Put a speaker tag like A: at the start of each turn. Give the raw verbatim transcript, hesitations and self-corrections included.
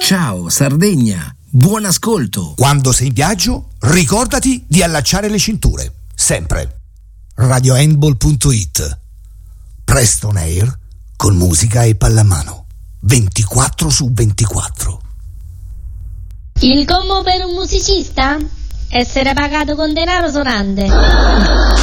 A: Ciao Sardegna, buon ascolto.
B: Quando sei in viaggio, ricordati di allacciare le cinture, sempre. radio handball punto it. Preston Air con musica e pallamano. ventiquattro su ventiquattro.
C: Il commo per un musicista? Essere pagato con denaro sonante.